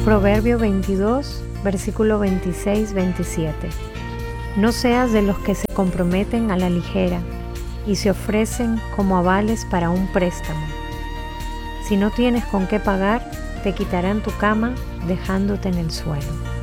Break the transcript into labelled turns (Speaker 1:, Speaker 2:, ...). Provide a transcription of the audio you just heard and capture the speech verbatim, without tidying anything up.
Speaker 1: Proverbio veintidós, versículo veintiséis veintisiete. No seas de los que se comprometen a la ligera y se ofrecen como avales para un préstamo. Si no tienes con qué pagar, te quitarán tu cama dejándote en el suelo.